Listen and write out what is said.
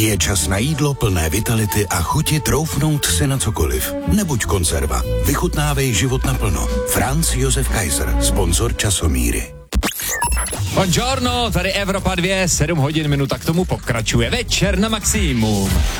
Je čas na jídlo plné vitality a chuti troufnout si na cokoliv. Nebuď konzerva. Vychutnávej život naplno. Franz Josef Kaiser, sponzor Časomíry. Buongiorno, tady Evropa 2, 7 hodin minuta k tomu pokračuje večer na maximum.